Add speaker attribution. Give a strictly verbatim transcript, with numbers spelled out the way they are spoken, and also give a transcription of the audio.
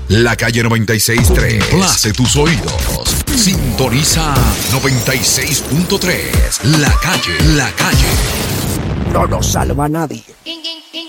Speaker 1: La Calle noventa y seis punto tres. Place tus oídos. Sintoniza noventa y seis punto tres. La Calle, La Calle.
Speaker 2: No nos salva nadie.